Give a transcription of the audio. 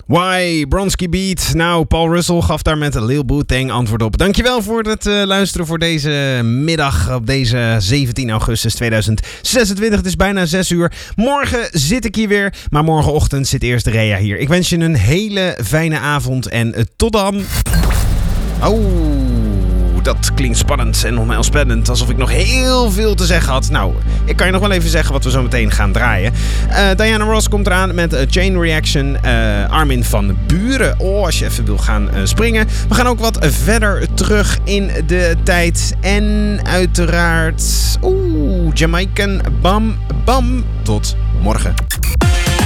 Why, Bronski Beat. Nou, Paul Russell gaf daar met een Lil Bootang antwoord op. Dankjewel voor het luisteren voor deze middag op deze 17 augustus 2026. Het is bijna 6 uur. Morgen zit ik hier weer, maar morgenochtend zit eerst Rea hier. Ik wens je een hele fijne avond en tot dan. Oh, dat klinkt spannend en nog spannend. Alsof ik nog heel veel te zeggen had. Nou, ik kan je nog wel even zeggen wat we zo meteen gaan draaien. Diana Ross komt eraan met Chain Reaction. Armin van Buuren. Oh, als je even wil gaan springen. We gaan ook wat verder terug in de tijd. En uiteraard... Jamaican Bam Bam. Tot morgen.